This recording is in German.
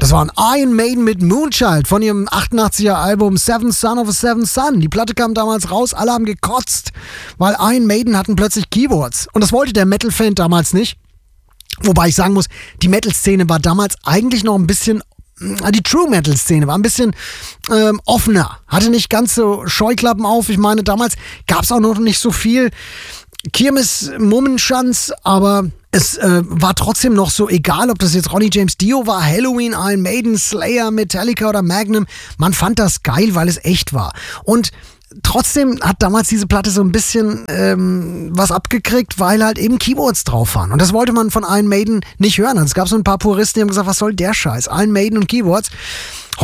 Das war ein Iron Maiden mit Moonchild von ihrem 88er Album Seventh Son of a Seventh Son. Die Platte kam damals raus, alle haben gekotzt, weil Iron Maiden hatten plötzlich Keyboards. Und das wollte der Metal-Fan damals nicht. Wobei ich sagen muss, die Metal-Szene war damals eigentlich noch ein bisschen, die True-Metal-Szene war ein bisschen offener. Hatte nicht ganz so Scheuklappen auf. Ich meine, damals gab es auch noch nicht so viel Kirmes-Mummenschanz, aber es war trotzdem noch so egal, ob das jetzt Ronnie James Dio war, Halloween, Iron Maiden, Slayer, Metallica oder Magnum. Man fand das geil, weil es echt war. Und trotzdem hat damals diese Platte so ein bisschen was abgekriegt, weil halt eben Keyboards drauf waren. Und das wollte man von Iron Maiden nicht hören. Also es gab so ein paar Puristen, die haben gesagt, was soll der Scheiß? Iron Maiden und Keyboards.